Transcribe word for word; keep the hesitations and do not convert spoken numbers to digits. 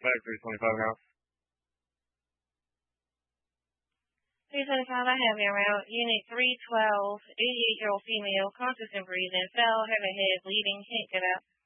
Back three twenty-five now. three twenty-five, I have you around. Unit three twelve, eighty-eight-year-old female, conscious and breathing, fell, having head bleeding, can't get up.